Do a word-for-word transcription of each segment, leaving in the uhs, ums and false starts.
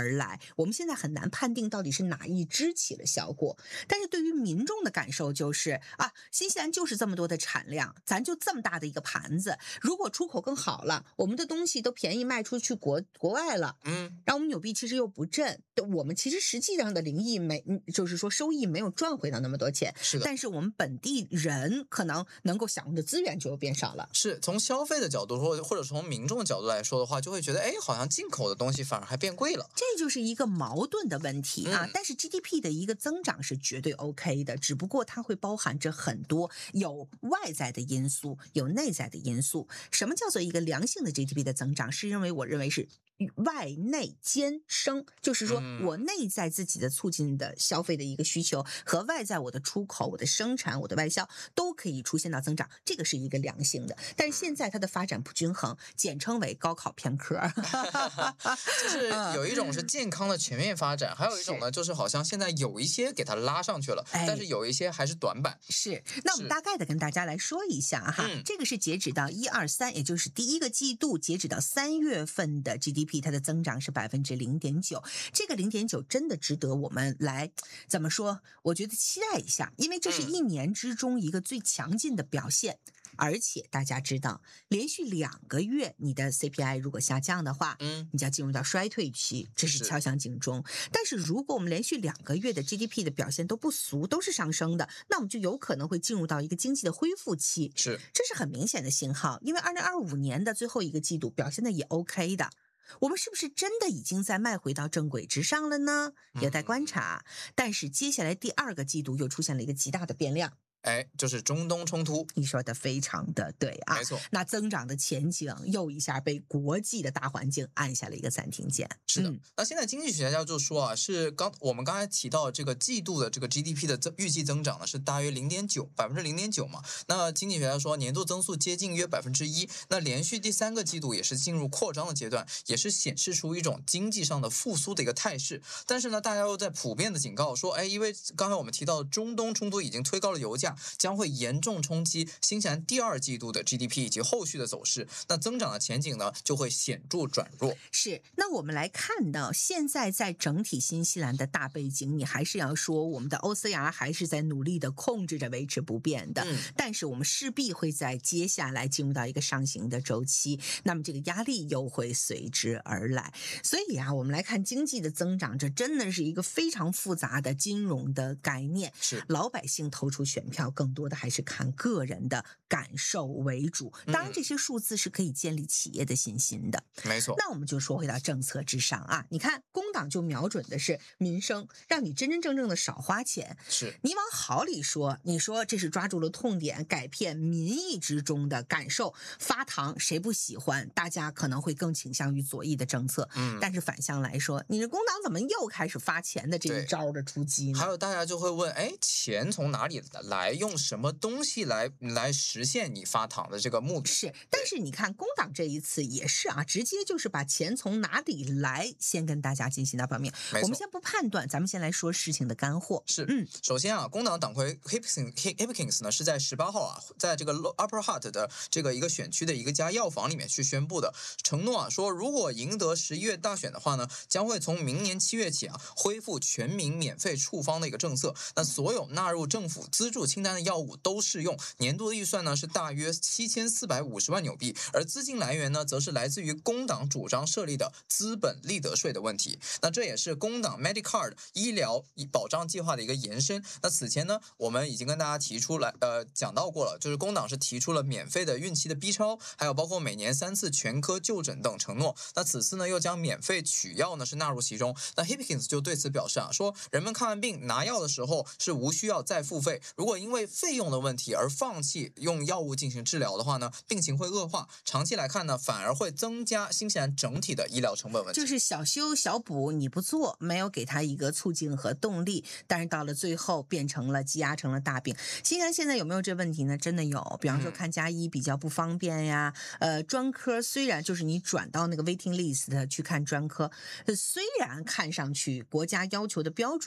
而来，我们现在很难判定到底是哪一支起了效果。但是对于民众的感受就是啊，新西兰就是这么多的产量，咱就这么大的一个盘子，如果出口更好了，我们的东西都便宜卖出去国国外了， 嗯， 然后我们纽币其实又不振，我们其实实际上的零益没，就是说收益没有赚回到那么多钱， 是的， 但是我们本地人可能能够享用的资源就变少了。 是从消费的角度或或者从民众的角度来说的话，就会觉得哎，好像进口的东西反而还变贵了， 这就是一个矛盾的问题啊。 嗯、 但是 G D P 的一个增长是绝对 OK 的，只不过它会包含着很多有外在的因素，有内在的因素。什么叫做一个良性的 G D P 的增长？是因为我认为是外内兼生，就是说我内在自己的促进的消费的一个需求和外在我的出口、我的生产、我的外销都可以出现到增长，这个是一个良性的。但是现在它的发展不均衡，简称为高考偏科。 就是有一种是健康的全面发展，还有一种呢就是好像现在有一些给它拉上去了，但是有一些还是短板。 是，那我们大概的跟大家来说一下哈， 嗯、 这个是截止到一二三，也就是第一个季度，截止到三月份的 G D P， 它的增长是百分之零点九，这个零点九真的值得我们来怎么说？我觉得期待一下，因为这是一年之中一个最强劲的表现。嗯，而且大家知道，连续两个月你的 C P I 如果下降的话， 嗯， 你就要进入到衰退期，这是敲响警钟。但是如果我们连续两个月的 G D P 的表现都不俗，都是上升的，那我们就有可能会进入到一个经济的恢复期。 是， 这是很明显的信号，因为二零二五年的最后一个季度表现的也 OK 的。我们是不是真的已经在迈回到正轨之上了呢？有待观察。嗯、但是接下来第二个季度又出现了一个极大的变量。 哎，就是中东冲突， 你说的非常的对啊， 没错。 那增长的前景又一下被国际的大环境按下了一个暂停键。 是的， 嗯、 那现在经济学家就说啊，是刚我们刚才提到这个季度的这个 G D P 的增预计增长呢是大约零点九百分之零点九嘛。那经济学家说年度增速接近约百分之一，那连续第三个季度也是进入扩张的阶段，也是显示出一种经济上的复苏的一个态势。但是呢，大家又在普遍的警告说，哎，因为刚才我们提到中东冲突已经推高了油价，将会严重冲击新西兰第二季度的 G D P 以及后续的走势，那增长的前景呢就会显著转弱。 是，那我们来看到现在在整体新西兰的大背景，你还是要说我们的 O C R 还是在努力的控制着维持不变的， 嗯、 但是我们势必会在接下来进入到一个上行的周期，那么这个压力又会随之而来。所以啊，我们来看经济的增长，这真的是一个非常复杂的金融的概念， 是老百姓投出选票更多的还是看个人的感受为主，当然这些数字是可以建立企业的信心的。 嗯、没错。 那我们就说回到政策之上啊，你看工党就瞄准的是民生，让你真真正正的少花钱。 是你往好里说，你说这是抓住了痛点，改变民意之中的感受，发糖谁不喜欢？大家可能会更倾向于左翼的政策。 嗯， 但是反向来说，你的工党怎么又开始发钱的这一招的出击呢？ 还有大家就会问，哎，钱从哪里来？用什么东西来来实现你发糖的这个目的？ 是，但是你看工党这一次也是啊，直接就是把钱从哪里来先跟大家进行到表面。我们先不判断，咱们先来说事情的干货。 是， 嗯， 首先啊，工党党魁 Hipkins Hipkins 呢是在十八号啊，在这个 Upper Hutt 的这个一个选区的一个家药房里面去宣布的，承诺啊说，如果赢得十一月大选的话呢，将会从明年七月起啊，恢复全民免费处方的一个政策。那所有纳入政府资助清单的药物都适用，年度的预算呢是大约七千四百五十万纽币，而资金来源呢，则是来自于工党主张设立的资本利得税的问题。那这也是工党 Medicare 医疗保障计划的一个延伸。那此前呢，我们已经跟大家提出来，呃，讲到过了，就是工党是提出了免费的孕期的 B 超，还有包括每年三次全科就诊等承诺。那此次呢，又将免费取药呢是纳入其中。那 Hipkins 就对此表示啊，说人们看完病拿药的时候是无需要再付费，如果因为费用的问题而放弃用药物进行治疗的话呢，病情会恶化，长期来看呢，反而会增加新西兰整体的医疗成本问题。 就是小修小补你不做，没有给他一个促进和动力，但是到了最后变成了积压成了大病。新西兰现在有没有这问题呢？真的有，比方说看家医比较不方便呀，嗯、呃，专科虽然就是你转到那个 waiting list 去看专科，虽然看上去国家要求的标准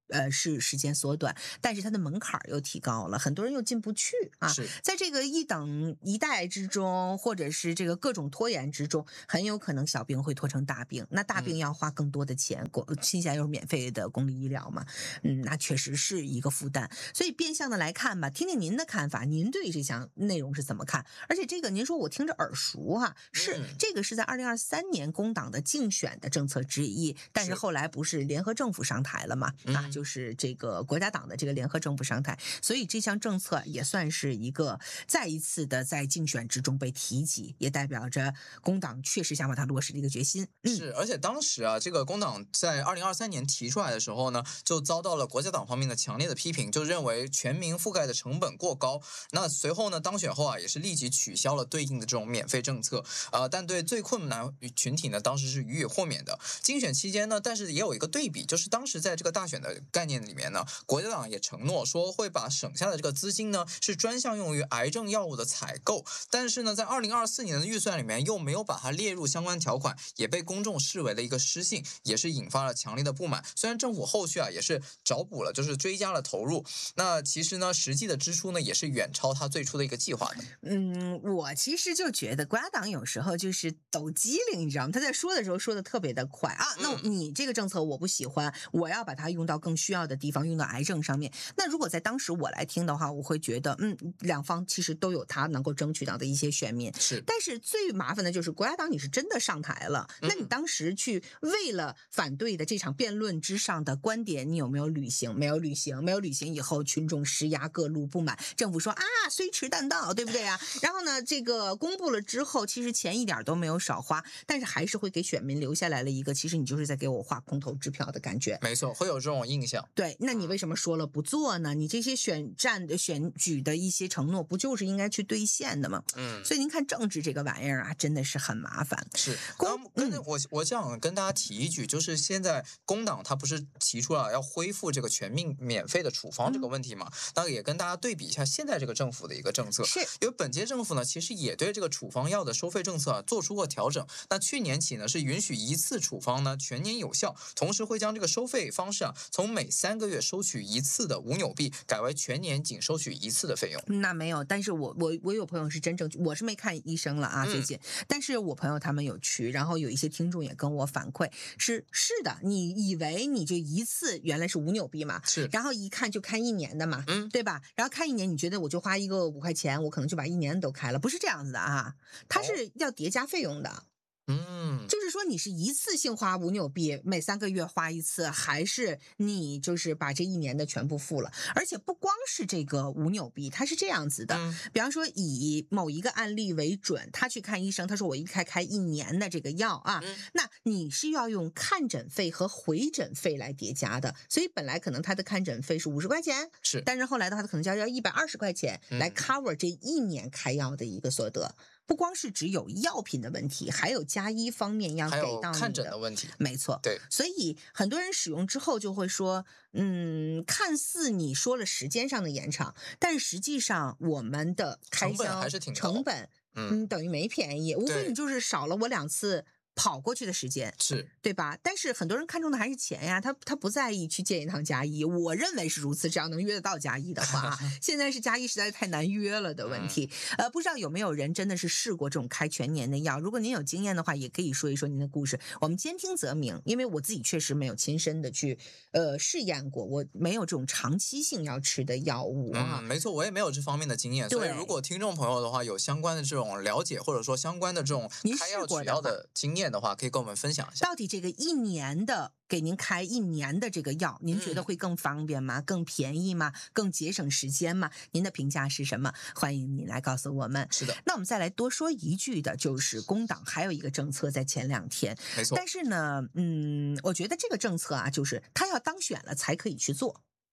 呃，是时间缩短，但是它的门槛又提高了，很多人又进不去啊。在这个一等一待之中，或者是这个各种拖延之中，很有可能小病会拖成大病。那大病要花更多的钱，公现在又是免费的公立医疗嘛，嗯，那确实是一个负担。所以变相的来看吧，听听您的看法，您对这项内容是怎么看？而且这个您说我听着耳熟哈、啊，是、嗯、这个是在二零二三年工党的竞选的政策之一，但是后来不是联合政府上台了嘛？啊，就。就是这个国家党的这个联合政府上台，所以这项政策也算是一个再一次的在竞选之中被提及，也代表着工党确实想把它落实的一个决心。 嗯、是，而且当时啊，这个工党在二零二三年提出来的时候呢，就遭到了国家党方面的强烈的批评，就认为全民覆盖的成本过高。那随后呢，当选后啊，也是立即取消了对应的这种免费政策，呃，但对最困难群体呢，当时是予以豁免的。竞选期间呢，但是也有一个对比，就是当时在这个大选的概念里面呢，国家党也承诺说会把省下的这个资金呢是专项用于癌症药物的采购，但是呢，在二零二四年的预算里面又没有把它列入相关条款，也被公众视为了一个失信，也是引发了强烈的不满。虽然政府后续啊也是找补了，就是追加了投入，那其实呢实际的支出呢也是远超他最初的一个计划的。 嗯，我其实就觉得国家党有时候就是抖机灵，你知道吗？他在说的时候说的特别的快啊，那你这个政策我不喜欢，我要把它用到更需要的地方，用到癌症上面。那如果在当时我来听的话，我会觉得嗯，两方其实都有他能够争取到的一些选民， 是。 但是最麻烦的就是国家党你是真的上台了，那你当时去为了反对的这场辩论之上的观点，你有没有履行？没有履行，没有履行以后，群众施压，各路不满，政府说啊虽迟但到，对不对啊？然后呢，这个公布了之后，其实钱一点都没有少花，但是还是会给选民留下来了一个，其实你就是在给我画空头支票的感觉。 没错，会有这种印象。 对，那你为什么说了不做呢？你这些选战的选举的一些承诺，不就是应该去兑现的吗？ 嗯， 所以您看政治这个玩意儿啊，真的是很麻烦。 是，公跟我我想跟大家提一句，就是现在工党他不是提出了要恢复这个全民免费的处方这个问题嘛？那、嗯、也跟大家对比一下现在这个政府的一个政策。 是， 因为本届政府呢，其实也对这个处方药的收费政策啊做出过调整。那去年起呢，是允许一次处方呢全年有效，同时会将这个收费方式啊从每三个月收取一次的无纽币改为全年仅收取一次的费用。 那没有，但是我我我有朋友是真正，我是没看医生了啊最近、嗯，但是我朋友他们有去，然后有一些听众也跟我反馈是是的，你以为你就一次原来是无纽币嘛， 是， 然后一看就看一年的嘛， 嗯， 对吧？然后看一年，你觉得我就花一个五块钱，我可能就把一年都开了，不是这样子的啊，它是要叠加费用的。哦嗯， 就是说你是一次性花五纽币，每三个月花一次，还是你就是把这一年的全部付了？而且不光是这个五纽币，它是这样子的、嗯、比方说以某一个案例为准，他去看医生，他说我一开开一年的这个药啊、嗯、那你是要用看诊费和回诊费来叠加的，所以本来可能他的看诊费是五十块钱， 是， 但是后来的话他可能就要一百二十块钱来 cover 这一年开药的一个所得、嗯，不光是只有药品的问题，还有加医方面要给到你的， 还有看诊的问题。 没错， 对， 所以很多人使用之后就会说，嗯，看似你说了时间上的延长，但实际上我们的开销成本还是挺高， 成本嗯等于没便宜，无非你就是少了我两次跑过去的时间， 是对吧？但是很多人看重的还是钱呀，他他不在意去见一趟加医，我认为是如此。只要能约得到加医的话，现在是加医实在太难约了的问题。嗯、呃，不知道有没有人真的是试过这种开全年的药？如果您有经验的话，也可以说一说您的故事。我们兼听则明，因为我自己确实没有亲身的去呃试验过，我没有这种长期性要吃的药物啊。 嗯，没错，我也没有这方面的经验。所以如果听众朋友的话有相关的这种了解，或者说相关的这种开药取药的经验的话，可以跟我们分享一下。 到底这个一年的给您开一年的这个药，您觉得会更方便吗？嗯、更便宜吗？更节省时间吗？您的评价是什么？欢迎您来告诉我们。 是的， 那我们再来多说一句的，就是工党还有一个政策在前两天， 没错。 但是呢，嗯，我觉得这个政策啊，就是他要当选了才可以去做。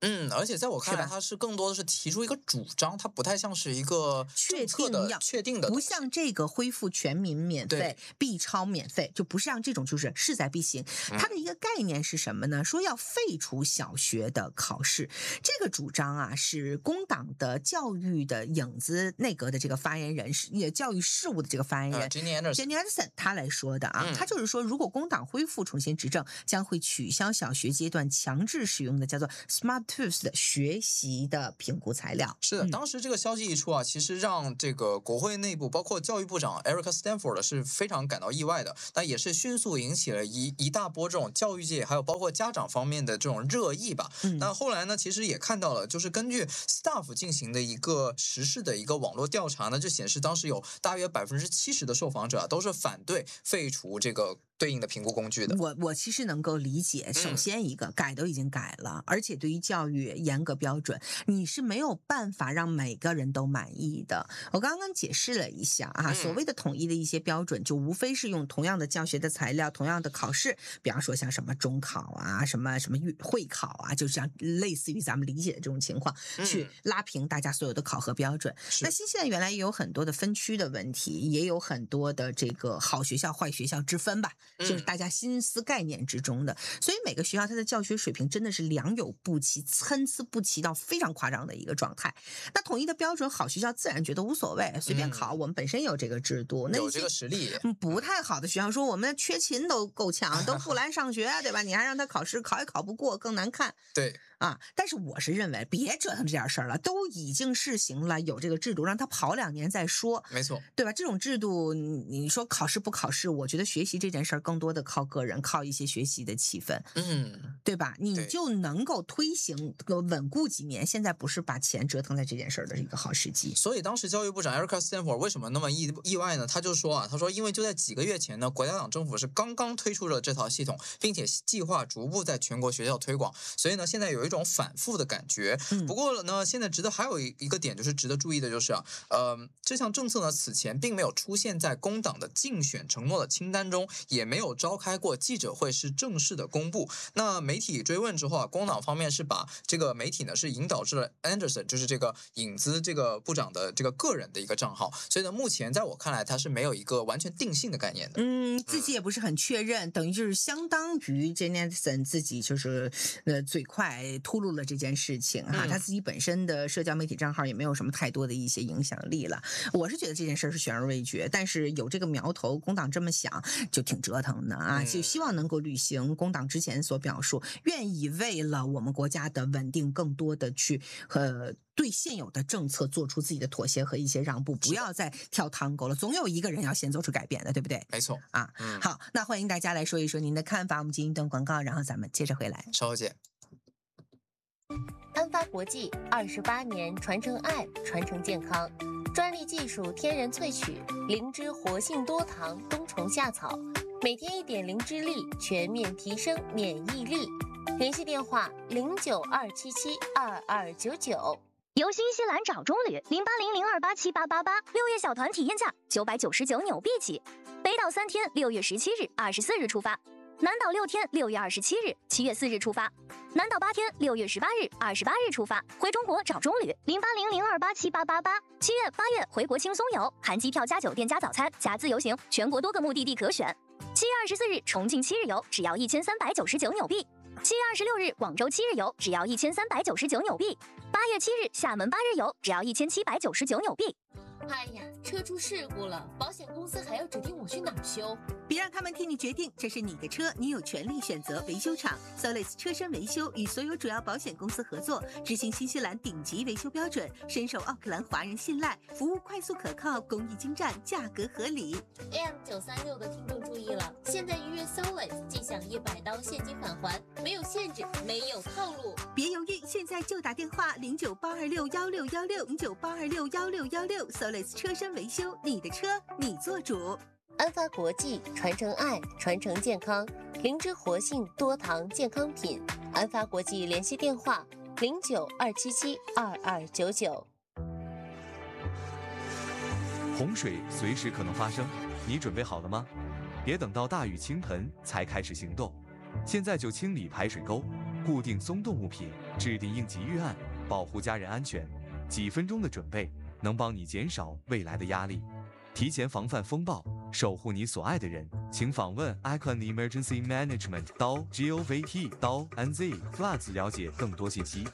嗯，而且在我看来，它是更多的是提出一个主张，它不太像是一个政策的确定的， 不像这个恢复全民免费、B 超免费，就不是像这种就是势在必行。它的一个概念是什么呢？说要废除小学的考试，这个主张啊是工党的教育的影子内阁的这个发言人，是也教育事务的这个发言人、 呃、Jenny Jenny Anderson 他来说的啊。他就是说，如果工党恢复重新执政，将会取消小学阶段强制使用的叫做 Smart Tools 的学习的评估材料。 是的，当时这个消息一出啊，其实让这个国会内部包括教育部长 Erica Stanford 是非常感到意外的，但也是迅速引起了一一大波这种教育界还有包括家长方面的这种热议吧。嗯、那后来呢，其实也看到了，就是根据 Staff 进行的一个实事的一个网络调查呢，就显示当时有大约百分之七十的受访者、啊、都是反对废除这个对应的评估工具的。 我我其实能够理解，首先一个、嗯、改都已经改了，而且对于教育严格标准，你是没有办法让每个人都满意的。我刚刚解释了一下啊，所谓的统一的一些标准，就无非是用同样的教学的材料、同样的考试，比方说像什么中考啊、什么什么会考啊，就像类似于咱们理解的这种情况，去拉平大家所有的考核标准。那新西兰原来也有很多的分区的问题，也有很多的这个好学校、坏学校之分吧。就是大家心思概念之中的，所以每个学校它的教学水平真的是良莠不齐、参差不齐到非常夸张的一个状态。那统一的标准，好学校自然觉得无所谓，随便考，嗯、我们本身有这个制度，那有这个实力。 不太好的学校说我们缺勤都够呛，都不来上学，对吧？你还让他考试，考也考不过，更难看。 对。 啊，但是我是认为别折腾这点事儿了，都已经试行了，有这个制度，让他跑两年再说， 没错， 对吧？这种制度，你说考试不考试，我觉得学习这件事儿更多的靠个人，靠一些学习的气氛， 嗯， 对吧？你就能够推行稳固几年。现在不是把钱折腾在这件事儿的一个好时机。 所以当时教育部长 Erica Stanford 为什么那么意意外呢？他就说啊，他说因为就在几个月前呢，国家党政府是刚刚推出了这套系统，并且计划逐步在全国学校推广，所以呢，现在有一种反复的感觉。不过呢，现在值得还有一个点就是值得注意的就是啊，呃，这项政策呢此前并没有出现在工党的竞选承诺的清单中，也没有召开过记者会是正式的公布。那媒体追问之后啊，工党方面是把这个媒体呢是引导至了 Anderson， 就是这个引资这个部长的这个个人的一个账号，所以呢，目前在我看来，它是没有一个完全定性的概念的。 嗯，自己也不是很确认，嗯、等于就是相当于 Jenny Anderson 自己就是呃嘴快秃噜了这件事情哈、嗯，他自己本身的社交媒体账号也没有什么太多的一些影响力了。我是觉得这件事是悬而未决，但是有这个苗头，工党这么想就挺折腾的啊，就希望能够履行工党之前所表述，愿意为了我们国家的稳定，更多的去呃对现有的政策做出自己的妥协和一些让步，不要再跳探戈了。总有一个人要先做出改变的，对不对？ 没错啊、嗯。好，那欢迎大家来说一说您的看法。我们进行一段广告，然后咱们接着回来。 稍后见。 安发国际二十八年传承爱，传承健康，专利技术天然萃取，灵芝活性多糖冬虫夏草，每天一点灵芝粒，全面提升免疫力。联系电话零九二七七二二九九。 游新西兰找中旅零八零零二八七八八八，六月小团体验价九百九十九纽币起。北岛三天，六月十七日、二十四日出发；南岛六天，六月二十七日、七月四日出发；南岛八天，六月十八日、二十八日出发。回中国找中旅零八零零二八七八八八。七月、八月回国轻松游，含机票加酒店加早餐加自由行，全国多个目的地可选。七月二十四日重庆七日游只要一千三百九十九纽币。七月二十六日广州七日游只要一千三百九十九纽币。八月七日厦门八日游只要一千七百九十九纽币。 哎呀，车出事故了，保险公司还要指定我去哪儿修？ 别让他们替你决定，这是你的车，你有权利选择维修厂。Solis 车身维修与所有主要保险公司合作，执行新西兰顶级维修标准，深受奥克兰华人信赖，服务快速可靠，工艺精湛，价格合理。 M 九三六的听众注意了，现在预约 Solis 即享一百刀现金返还，没有限制，没有套路。 别犹豫，现在就打电话零九八二六幺六幺六零九八二六幺六幺六 Solis 车身维修，你的车你做主。 安发国际传承爱，传承健康，灵芝活性多糖健康品。安发国际联系电话零九二七七二二九九。 洪水随时可能发生，你准备好了吗？别等到大雨倾盆才开始行动，现在就清理排水沟， 固定松动物品，制定应急预案，保护家人安全。几分钟的准备能帮你减少未来的压力，提前防范风暴，守护你所爱的人。请访问 Icon Emergency Management 到 gov 到 nz floods 了解更多信息。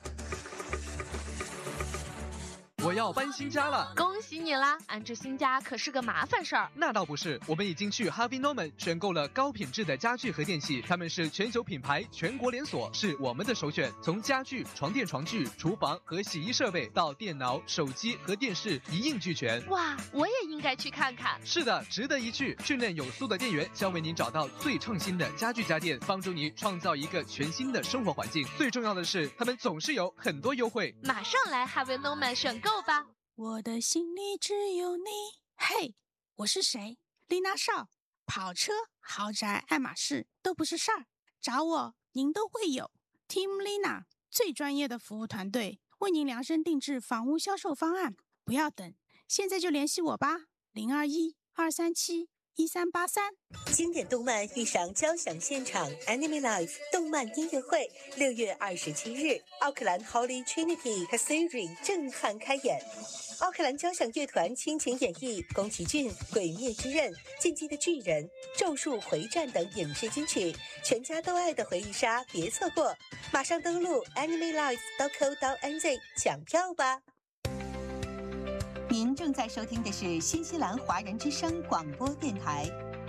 我要搬新家了， 恭喜你啦！安置新家可是个麻烦事儿。 那倒不是，我们已经去 Harvey Norman 选购了高品质的家具和电器，他们是全球品牌，全国连锁，是我们的首选。从家具、床垫、床具、厨房和洗衣设备到电脑、手机和电视一应俱全。 哇，我也应该去看看。 是的，值得一去。训练有素的店员将为您找到最创新的家具家电，帮助你创造一个全新的生活环境。最重要的是，他们总是有很多优惠。 马上来 Harvey Norman 选购吧。 我的心里只有你。嘿，我是谁？丽娜少。跑车、豪宅、爱马仕都不是事儿，找我您都会有。Team Lina 最专业的服务团队，为您量身定制房屋销售方案。不要等，现在就联系我吧。零二一二三七一三八三。 经典动漫遇上交响现场 Anime Live 动漫音乐会，六月二十七日，奥克兰 Holy Trinity Cathedral 震撼开演。奥克兰交响乐团倾情演绎宫崎骏、鬼灭之刃、进击的巨人、咒术回战等影视金曲，全家都爱的回忆杀，别错过！马上登录 anime live 点 co 点 nz 抢票吧。您正在收听的是新西兰华人之声广播电台。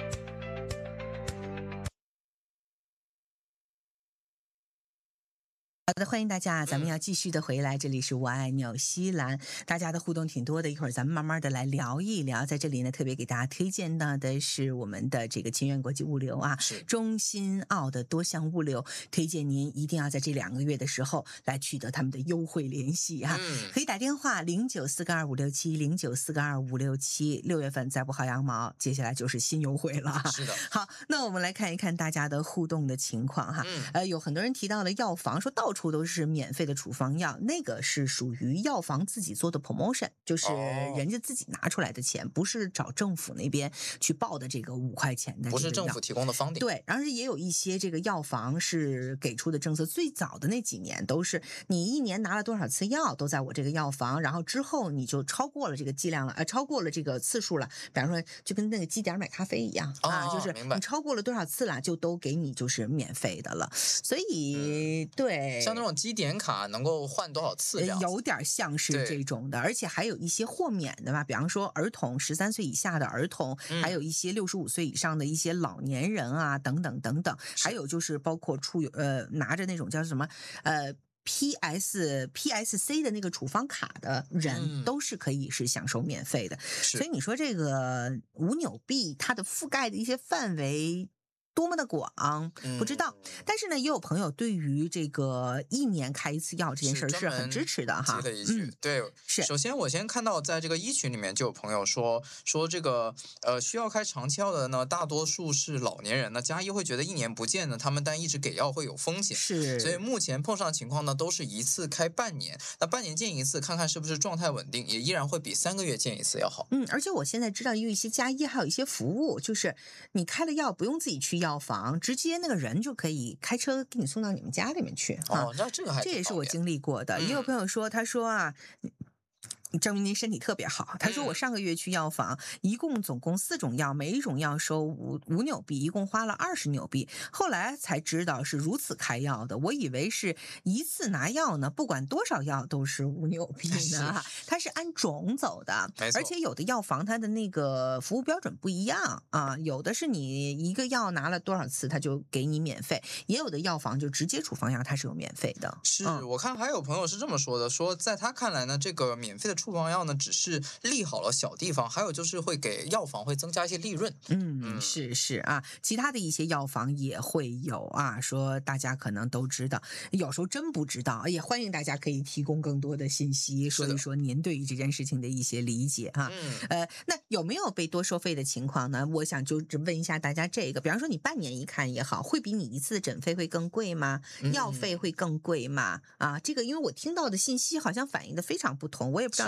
好的，欢迎大家，咱们要继续的回来，这里是我爱纽西兰，大家的互动挺多的，一会儿咱们慢慢的来聊一聊。在这里呢，特别给大家推荐到的是我们的这个清源国际物流啊，中新澳的多项物流，推荐您一定要在这两个月的时候来取得他们的优惠联系啊，嗯、可以打电话零九四个二五六七零九四个二五六七，六月份再不薅羊毛，接下来就是新优惠了。 是的， 好，那我们来看一看大家的互动的情况哈，嗯、呃，有很多人提到了药房，说到处都是免费的处方药，那个是属于药房自己做的 promotion， 就是人家自己拿出来的钱，不是找政府那边去报的这个五块钱的， 不是政府提供的方顶。 对，然后也有一些这个药房是给出的政策，最早的那几年都是你一年拿了多少次药都在我这个药房，然后之后你就超过了这个剂量了，呃，超过了这个次数了，比方说就跟那个积点买咖啡一样、哦、啊，就是你超过了多少次了，就都给你就是免费的了。所以、嗯、对， 像那种积点卡能够换多少次这样子， 有点像是这种的，而且还有一些豁免的吧，比方说儿童十三岁以下的儿童、嗯、还有一些六十五岁以上的一些老年人啊等等等等，还有就是包括出呃拿着那种叫什么呃P S P S C 的那个处方卡的人都是可以是享受免费的、嗯、所以你说这个无纽币它的覆盖的一些范围多么的广不知道、嗯、但是呢也有朋友对于这个一年开一次药这件事是很支持的哈。 提了一句、嗯、对，是首先我先看到在这个医群里面就有朋友说说这个呃需要开长期药的呢大多数是老年人，那家医会觉得一年不见呢他们但一直给药会有风险， 是， 所以目前碰上的情况呢都是一次开半年，那半年见一次看看是不是状态稳定，也依然会比三个月见一次要好。 嗯，而且我现在知道有一些家医还有一些服务，就是你开了药不用自己去药房，直接那个人就可以开车给你送到你们家里面去。 哦，那这个还这也是我经历过的。 嗯、 也有朋友说，他说啊。证明您身体特别好。他说我上个月去药房，一共总共四种药，每一种药收五五纽币，一共花了二十纽币。后来才知道是如此开药的，我以为是一次拿药呢，不管多少药都是五纽币呢。它是按种走的，而且有的药房它的那个服务标准不一样啊，有的是你一个药拿了多少次，它就给你免费，也有的药房就直接处方药它是有免费的。 是、嗯、我看还有朋友是这么说的，说在他看来呢，这个免费的处方药呢只是利好了小地方，还有就是会给药房会增加一些利润。 嗯，嗯是是啊，其他的一些药房也会有啊，说大家可能都知道，有时候真不知道，也欢迎大家可以提供更多的信息，说一说您对于这件事情的一些理解哈、啊。嗯，呃，那有没有被多收费的情况呢？我想就问一下大家这个，比方说你半年一看也好，会比你一次的诊费会更贵吗？药费会更贵吗？啊，这个因为我听到的信息好像反映的非常不同，我也不知道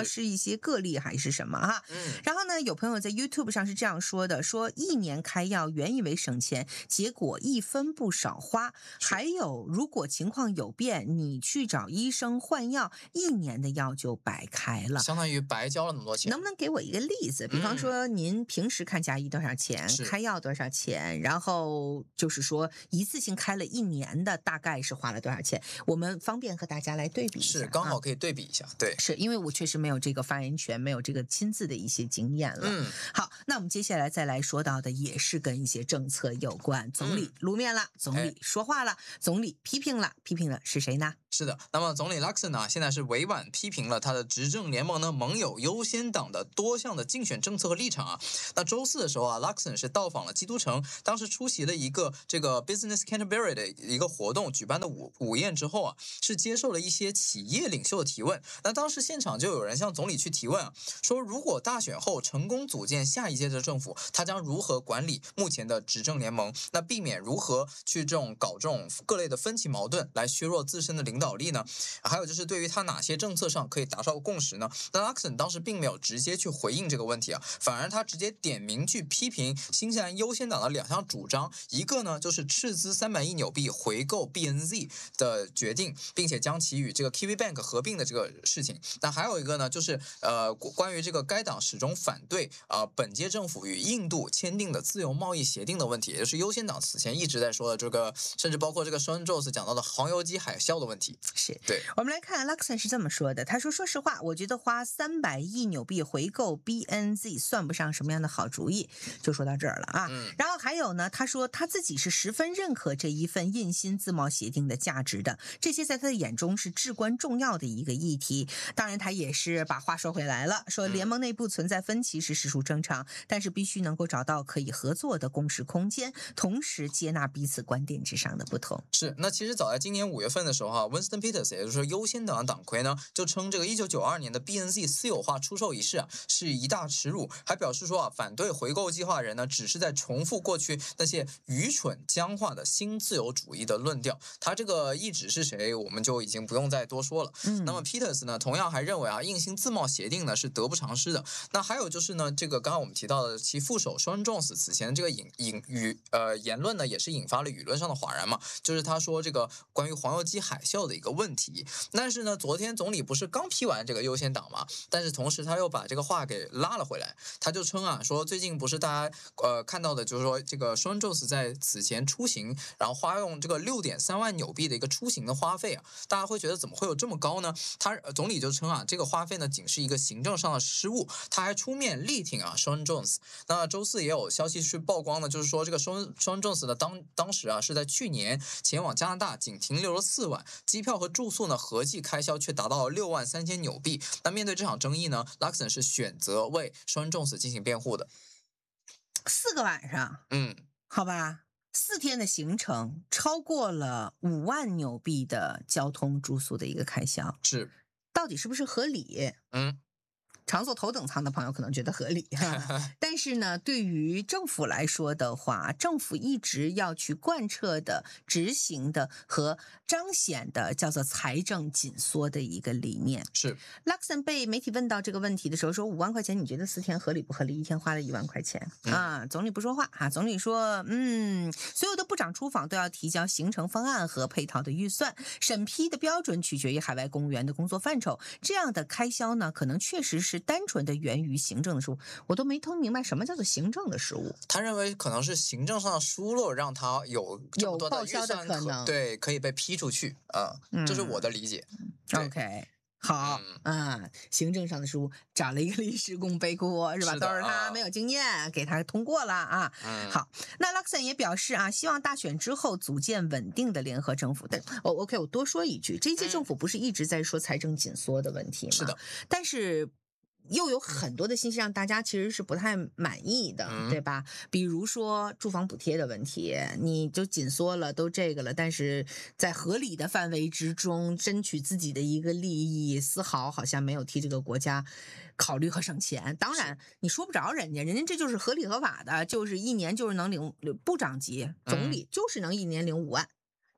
道是一些个例还是什么哈。 嗯， 然后呢，有朋友在 YouTube 上是这样说的，说一年开药原以为省钱，结果一分不少花。还有，如果情况有变，你去找医生换药，一年的药就白开了， 相当于白交了那么多钱。 能不能给我一个例子？比方说，您平时看家医多少钱， 是开药多少钱，然后就是说一次性开了一年的，大概是花了多少钱？我们方便和大家来对比一下， 是刚好啊可以对比一下。对， 是因为我确实没有这个发言权，没有这个亲自的一些经验了。 嗯， 好，那我们接下来再来说到的也是跟一些政策有关。总理露面了，总理说话了，总理批评了，批评的是谁呢？ 是的，那么总理 Luxon 呢，现在是委婉批评了他的执政联盟呢盟友优先党的多项的竞选政策和立场啊。那周四的时候啊 ，Luxon 是到访了基督城，当时出席了一个这个 Business Canterbury 的一个活动，举办的午午宴之后啊，是接受了一些企业领袖的提问。那当时现场就有人向总理去提问啊，说如果大选后成功组建下一届的政府，他将如何管理目前的执政联盟？那避免如何去这种搞这种各类的分歧矛盾，来削弱自身的领导力呢？还有就是对于他哪些政策上可以达到共识呢？那 Luxon 当时并没有直接去回应这个问题啊，反而他直接点名去批评新西兰优先党的两项主张，一个呢就是斥资三百亿纽币回购 B N Z 的决定，并且将其与这个 Kiwi Bank 合并的这个事情。那还有一个呢，就是呃关于这个该党始终反对啊、呃、本届政府与印度签订的自由贸易协定的问题，也就是优先党此前一直在说的这个，甚至包括这个 Sean Jones 讲到的黄油机海啸的问题。 是对， 我们来看 Luxon 是这么说的，他说：“说实话，我觉得花三百亿纽币回购 B N Z 算不上什么样的好主意。”就说到这儿了啊。 嗯、 然后还有呢，他说他自己是十分认可这一份印新自贸协定的价值的，这些在他的眼中是至关重要的一个议题。当然，他也是把话说回来了，说联盟内部存在分歧是实属正常，但是必须能够找到可以合作的共识空间，同时接纳彼此观点之上的不同。 是，那其实早在今年五月份的时候哈、啊、，Winston Peters 也就是说优先党的党魁呢，就称这个一九九二年的 B N Z 私有化出售一事啊是一大耻辱，还表示说啊，反对回购计划人呢只是在重复过去那些愚蠢僵化的新自由主义的论调。他这个意指是谁，我们就已经不用再多说了。 嗯， 那么 Peters 呢，同样还认为啊，印新自贸协定呢是得不偿失的。那还有就是呢，这个刚刚我们提到的其副手 Sean Jones 此前的这个引引语呃言论呢，也是引发了舆论上的哗然嘛，就是他说这个关于黄油机海啸的一个问题。但是呢，昨天总理不是刚批完这个优先党嘛，但是同时他又把这个话给拉了回来，他就称啊，说最近不是大家呃看到的，就是说这个 Sean Jones 在此前出行，然后花用这个六点三万纽币的一个出行的花费啊，大家会觉得怎么会有这么高呢？他总理就称啊，这个花费呢仅是一个行政上的失误，他还出面力挺啊 Sean Jones。那周四也有消息去曝光呢，就是说这个 Sean Sean Jones 呢当当时啊是在去年前往加拿大，仅停留了四晚，机票和住宿呢合计开销却达到了六万三千纽币。那面对这场争议呢 ，Luxon 是选择为 Sean Jones 进行辩护的。 四个晚上， 嗯， 好吧。四天的行程超过了五万纽币的交通住宿的一个开销， 是， 到底是不是合理？ 嗯， 常坐头等舱的朋友可能觉得合理哈，但是呢，对于政府来说的话，政府一直要去贯彻的、执行的和彰显的叫做财政紧缩的一个理念。 是 Luxon 被媒体问到这个问题的时候说，五万块钱你觉得四天合理不合理？一天花了一万块钱、嗯、啊，总理不说话啊，总理说，嗯，所有的部长出访都要提交行程方案和配套的预算，审批的标准取决于海外公务员的工作范畴，这样的开销呢，可能确实是单纯的源于行政的失误。我都没听明白什么叫做行政的失误。 他认为可能是行政上的疏漏，让他有这么多的预算可能， 对，可以被批出去啊、嗯，这是我的理解。 OK。好、嗯、啊，行政上的失误，找了一个历史工背锅是吧？是都是他没有经验，给他通过了啊。 嗯、 好，那 Luxon 也表示啊，希望大选之后组建稳定的联合政府。但哦 ，OK， 我多说一句，这届政府不是一直在说财政紧缩的问题吗？ 是的， 但是。又有很多的信息让大家其实是不太满意的、嗯、对吧？比如说住房补贴的问题，你就紧缩了都这个了，但是在合理的范围之中争取自己的一个利益，丝毫好像没有替这个国家考虑和省钱。当然你说不着人家，人家这就是合理合法的，就是一年就是能领部长级总理就是能一年领五万、嗯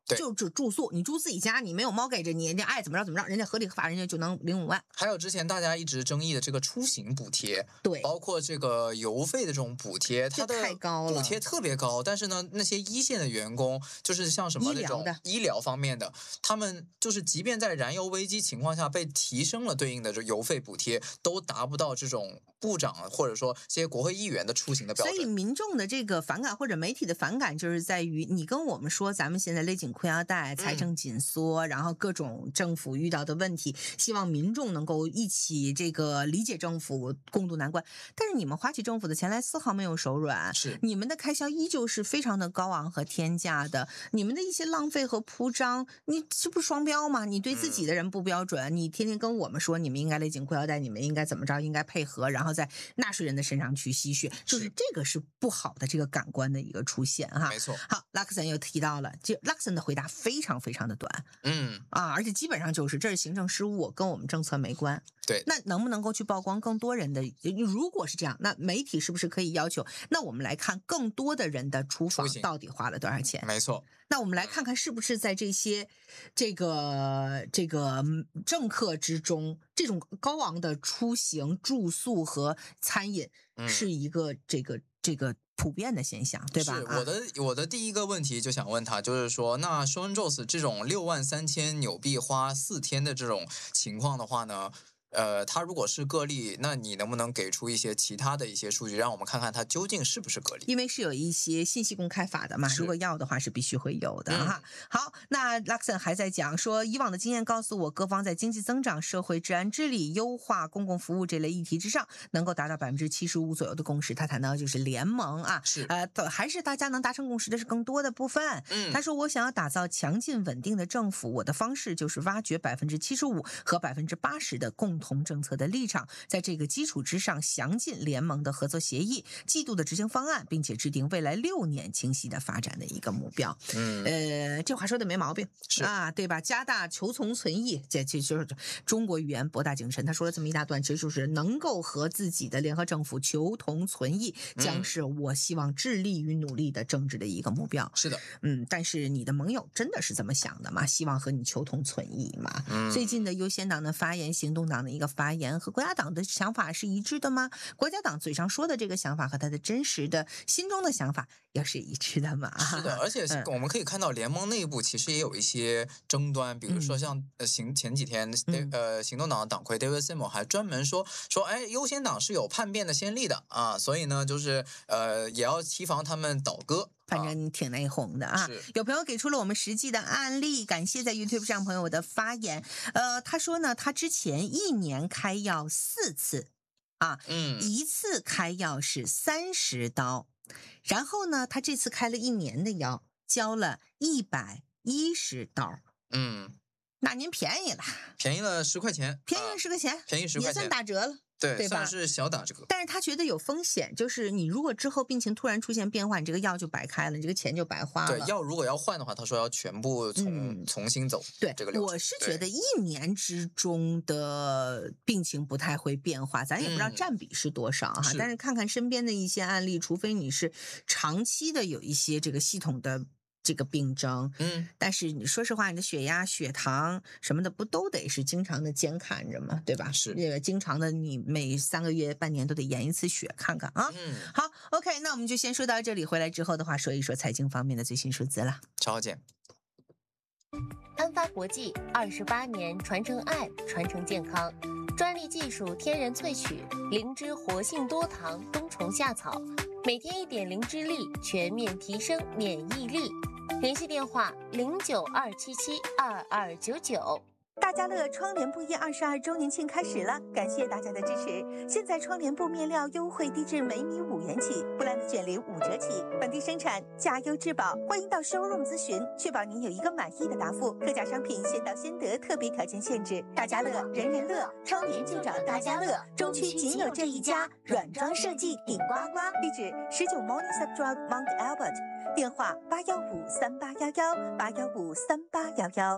对， 就只住宿，你住自己家，你没有猫给着你，人家爱怎么着怎么着，人家合理合法，人家就能领五万。 还有之前大家一直争议的这个出行补贴， 对， 包括这个邮费的这种补贴，它的太高了， 补贴特别高，但是呢，那些一线的员工，就是像什么那种医疗方面的，他们就是即便在燃油危机情况下被提升了对应的这邮费补贴，都达不到这种部长或者说这些国会议员的出行的标准。 所以民众的这个反感或者媒体的反感，就是在于你跟我们说咱们现在勒紧裤腰带，财政紧缩，嗯、然后各种政府遇到的问题，希望民众能够一起这个理解政府，共度难关。但是你们花起政府的钱来丝毫没有手软， 是你们的开销依旧是非常的高昂和天价的，你们的一些浪费和铺张，你这不是双标吗？你对自己的人不标准，嗯、你天天跟我们说你们应该勒紧裤腰带，你们应该怎么着，应该配合，然后在纳税人的身上去吸血，就是这个是不好的这个感官的一个出现哈。 没错。 好，拉克森又提到了，就拉克森的回答非常非常的短， 嗯啊，而且基本上就是这是行政失误，跟我们政策没关。 对， 那能不能够去曝光更多人的？如果是这样，那媒体是不是可以要求？那我们来看更多的人的出访到底花了多少钱？ 没错。 那我们来看看是不是在这些这个这个政客之中，这种高昂的出行、住宿和餐饮是一个这个、嗯、这个普遍的现象，对吧？ 是我的、啊、我的第一个问题就想问他，就是说，那 Shawn Jones 这种六万三千纽币花四天的这种情况的话呢？呃，他如果是个例，那你能不能给出一些其他的一些数据，让我们看看他究竟是不是个例？ 因为是有一些信息公开法的嘛，如果要的话是必须会有的、嗯、哈。好，那 Luxon 还在讲说，以往的经验告诉我，各方在经济增长、社会治安治理、优化公共服务这类议题之上，能够达到百分之七十五左右的共识。他谈到就是联盟啊， 是呃，还是大家能达成共识的是更多的部分。 嗯， 他说我想要打造强劲稳定的政府，我的方式就是挖掘百分之七十五和百分之八十的共同政策的立场，在这个基础之上详尽联盟的合作协议、季度的执行方案，并且制定未来六年清晰的发展的一个目标。 嗯， 呃，这话说的没毛病， 是啊，对吧？加大求同存异，这这就是中国语言博大精深。他说了这么一大段，其实就是能够和自己的联合政府求同存异，将是我希望致力于努力的政治的一个目标。 是的， 嗯，但是你的盟友真的是这么想的吗？希望和你求同存异吗？ 嗯， 最近的优先党的发言、行动党的一个发言和国家党的想法是一致的吗？国家党嘴上说的这个想法和他的真实的心中的想法要是一致的吗？ 是的，而且我们可以看到联盟内部其实也有一些争端，比如说像呃行前几天呃行动党的党魁 David Seymour 还专门说说，哎，优先党是有叛变的先例的啊，所以呢就是呃也要提防他们倒戈。 反正挺内讧的啊！有朋友给出了我们实际的案例，感谢在 YouTube 上朋友的发言。呃，他说呢，他之前一年开药四次啊， 嗯， 一次开药是三十刀，然后呢，他这次开了一年的药，交了一百一十刀， 嗯， 那您便宜了， 便宜了十块钱， 便宜了十块钱， 啊、便宜十块钱， 也算打折了。 对， 对吧？ 算是小打折。 但是他觉得有风险，就是你如果之后病情突然出现变化，你这个药就白开了，你这个钱就白花了。 对，药如果要换的话，他说要全部从、嗯、重新走。 对， 这个流程。 我是觉得一年之中的病情不太会变化，咱也不知道占比是多少哈。 嗯、是但是看看身边的一些案例，除非你是长期的有一些这个系统的。这个病症， 嗯， 但是你说实话，你的血压、血糖什么的，不都得是经常的监看着吗？对吧？ 是， 也经常的，你每三个月、半年都得验一次血，看看啊。 嗯， 好 ，OK， 那我们就先说到这里，回来之后的话，说一说财经方面的最新数字了。 超好见。 安发国际二十八年传承爱，传承健康，专利技术天然萃取，灵芝活性多糖冬虫夏草，每天一点灵芝粒，全面提升免疫力。联系电话零九二七七二二九九。 大家乐窗帘布业二十二周年庆开始了，感谢大家的支持。现在窗帘布面料优惠低至每米五元起，布兰的卷帘五折起，本地生产，价优质保。欢迎到showroom咨询，确保您有一个满意的答复。特价商品先到先得，特别条件限制。大家乐，人人乐，窗帘就找大家乐。中区仅有这一家，软装设计顶呱呱。地址十九 Morningside Drive Mount Albert， 电话八幺五三八幺幺八幺五三八幺幺。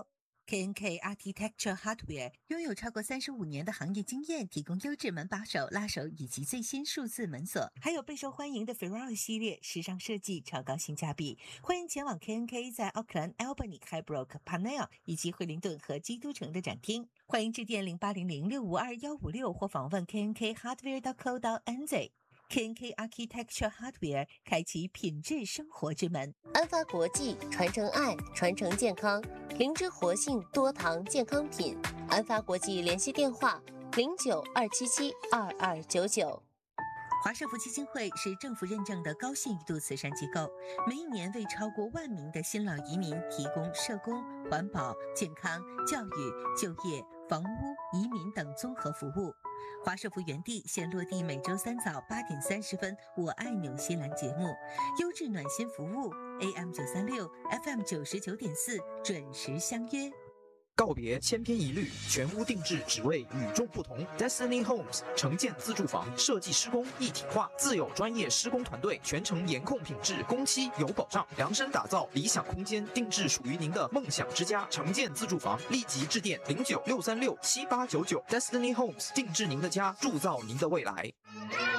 K N K Architecture Hardware 拥有超过三十五年的行业经验，提供优质门把手、拉手以及最新数字门锁，还有备受欢迎的 Ferrari 系列，时尚设计，超高性价比。欢迎前往 K N K 在奥克兰、Albany、Highbrook、Parnell 以及惠灵顿和基督城的展厅。欢迎致电零八零零六五二一五六或访问 K N K Hardware dot co dot N Z。K N K Architecture Hardware 开启品质生活之门。 安发国际传承爱，传承健康，灵芝活性多糖健康品。安发国际联系电话零九二七七二二九九。 华社福基金会是政府认证的高信誉度慈善机构，每一年为超过万名的新老移民提供社工、环保、健康、教育、就业、房屋、移民等综合服务。华社福园地现落地每周三早八点三十分，我爱纽西兰节目，优质暖心服务 A M 九三六 F M 九十九点四，准时相约。 告别千篇一律，全屋定制只为与众不同。Destiny Homes 城建自住房设计施工一体化，自有专业施工团队，全程严控品质，工期有保障，量身打造理想空间，定制属于您的梦想之家。城建自住房，立即致电零九六三六七八九九。Destiny Homes 定制您的家，铸造您的未来。